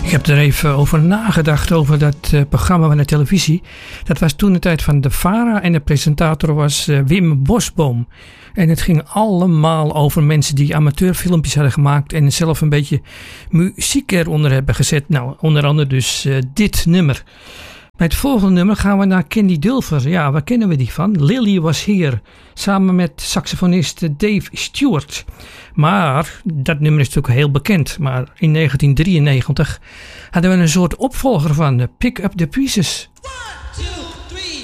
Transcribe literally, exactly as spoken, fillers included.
Ik heb er even over nagedacht, over dat uh, programma van de televisie. Dat was toen de tijd van de VARA en de presentator was uh, Wim Bosboom. En het ging allemaal over mensen die amateurfilmpjes hadden gemaakt en zelf een beetje muziek eronder hebben gezet. Nou, onder andere dus uh, dit nummer. Bij het volgende nummer gaan we naar Candy Dulfer. Ja, waar kennen we die van? Lily Was Here, samen met saxofonist Dave Stewart. Maar dat nummer is natuurlijk heel bekend. Maar in negentien drieënnegentig hadden we een soort opvolger van Pick Up The Pieces.